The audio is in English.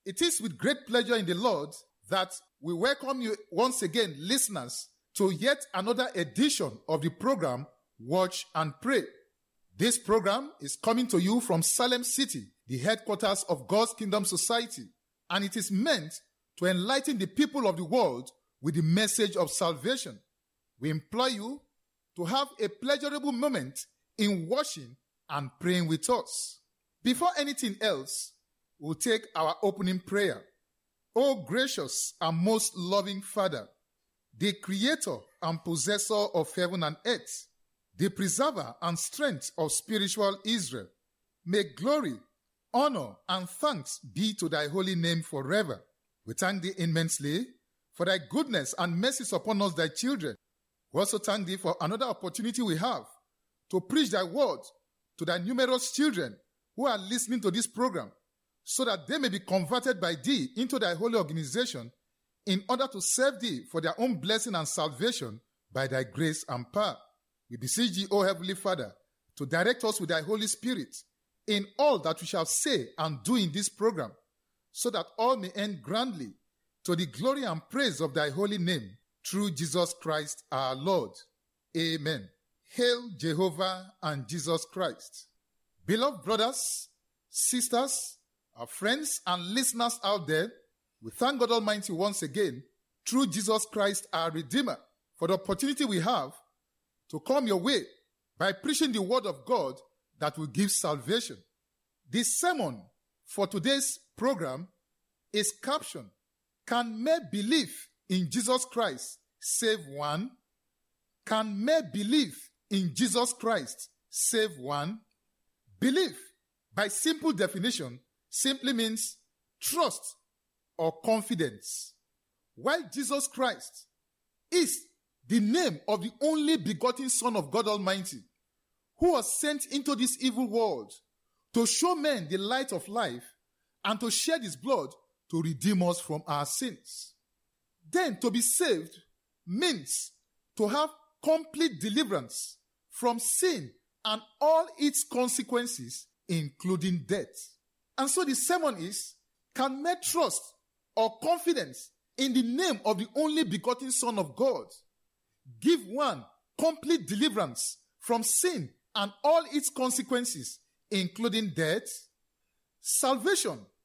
It is with great pleasure in the Lord that we welcome you once again, listeners, to yet another edition of the program, Watch and Pray. This program is coming to you from Salem City, the headquarters of God's Kingdom Society, and it is meant to enlighten the people of the world with the message of salvation. We implore you to have a pleasurable moment in watching and praying with us. Before anything else, we'll take our opening prayer. O gracious and most loving Father, the creator and possessor of heaven and earth, the preserver and strength of spiritual Israel, may glory, honor, and thanks be to thy holy name forever. We thank thee immensely for thy goodness and mercies upon us, thy children. We also thank thee for another opportunity we have to preach thy word to thy numerous children who are listening to this program, so that they may be converted by thee into thy holy organization in order to serve thee for their own blessing and salvation by thy grace and power. We beseech thee, O Heavenly Father, to direct us with thy Holy Spirit in all that we shall say and do in this program, so that all may end grandly to the glory and praise of thy holy name, through Jesus Christ our Lord. Amen. Hail Jehovah and Jesus Christ. Beloved brothers, sisters, our friends and listeners out there, we thank God Almighty once again, through Jesus Christ our Redeemer, for the opportunity we have to come your way by preaching the word of God that will give salvation. This sermon for today's program is captioned, Can mere belief in Jesus Christ save one? Can mere belief in Jesus Christ save one? Belief, by simple definition, simply means trust or confidence. While Jesus Christ is the name of the only begotten Son of God Almighty, who was sent into this evil world to show men the light of life and to shed his blood to redeem us from our sins. Then to be saved means to have complete deliverance from sin and all its consequences, including death. And so the sermon is, can mere trust or confidence in the name of the only begotten Son of God give one complete deliverance from sin and all its consequences, including death? Salvation